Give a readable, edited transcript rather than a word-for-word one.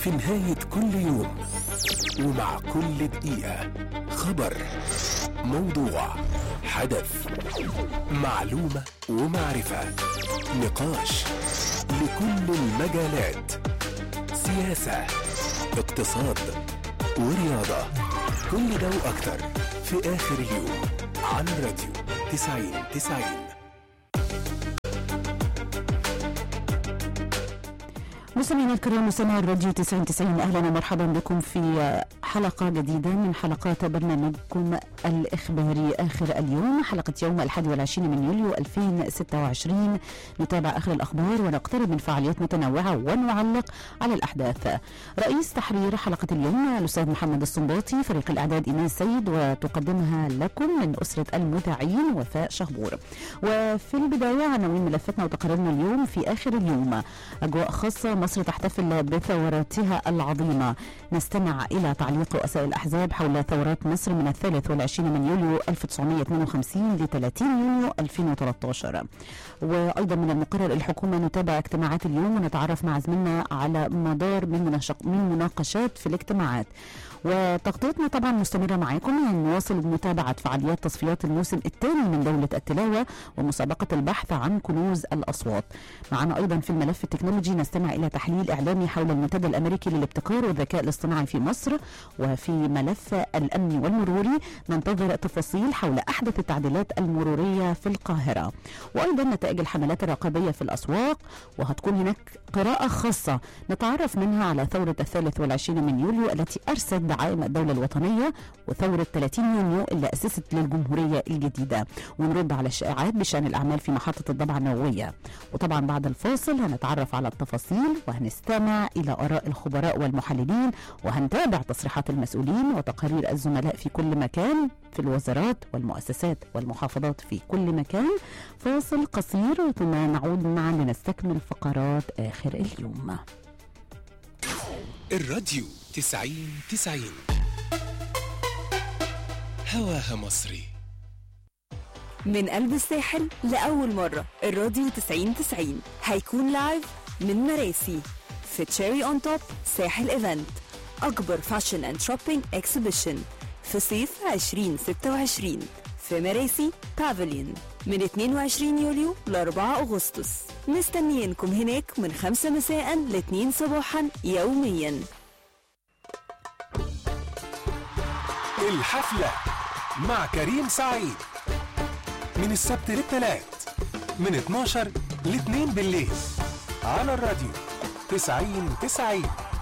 في نهاية كل يوم ومع كل دقيقة خبر، موضوع، حدث، معلومة ومعرفة، نقاش لكل المجالات، سياسة، اقتصاد ورياضة. كل ده وأكتر في آخر اليوم على راديو 90-90. مستمعينا الكرام، مستمعي الراديو 90-90، اهلا ومرحبا بكم في حلقه جديده من حلقات برنامجكم الاخباري اخر اليوم، حلقه يوم 21 من يوليو 2026. نتابع اخر الاخبار ونقترب من فعاليات متنوعه ونعلق على الاحداث. رئيس تحرير حلقه اليوم الاستاذ محمد الصنباطي، فريق الاعداد ايمان السيد، وتقدمها لكم من اسره المذيعين وفاء شهبور. وفي البدايه عناوين ملفاتنا وتقاريرنا اليوم في اخر اليوم. اجواء خاصه، مصر تحتفل بثوراتها العظيمة. نستمع إلى تعليق رؤساء الأحزاب حول ثورات مصر من 23 من يوليو 1952 ل 30 يونيو 2013. وأيضا من المقرر الحكومة نتابع اجتماعات اليوم ونتعرف مع زميلنا على مدار من مناقشات في الاجتماعات. وتغطيتنا طبعا مستمرة معاكم، نواصل متابعة فعاليات تصفيات الموسم الثاني من دولة التلاوة ومسابقة البحث عن كنوز الأصوات. معنا أيضا في الملف التكنولوجي نستمع إلى تحليل إعلامي حول المنتدى الأمريكي للابتكار والذكاء الاصطناعي في مصر. وفي ملف الأمني والمروري ننتظر تفاصيل حول أحدث التعديلات المرورية في القاهرة، وأيضا نتائج الحملات الرقابية في الأسواق. وهتكون هناك قراءة خاصة نتعرف منها على ثورة 23 من يوليو التي أرست دعائم الدولة الوطنية، وثورة 30 يونيو اللي أسست للجمهورية الجديدة، ونرد على الشائعات بشأن الأعمال في محطة الضبعة النووية. وطبعا بعد الفاصل هنتعرف على التفاصيل وهنستمع إلى آراء الخبراء والمحللين، وهنتابع تصريحات المسؤولين وتقارير الزملاء في كل مكان في الوزارات والمؤسسات والمحافظات في كل مكان. فاصل قصير ثم نعود معا لنستكمل فقرات آخر اليوم. الراديو 90-90 هواها مصري. من قلب الساحل لأول مرة الراديو 90-90 هيكون لايف من مراسي في تشيري اون توب ساحل ايفنت، أكبر فاشن اند شوبينج اكسبيشن في صيف 2026 في مراسي بافليون من 22 يوليو ل 4 أغسطس. مستنيينكم هناك من 5 مساء ل 2 صباحا يوميا. الحفلة مع كريم سعيد من السبت للثلاث من 12 ل 2 بالليل على الراديو 90-90.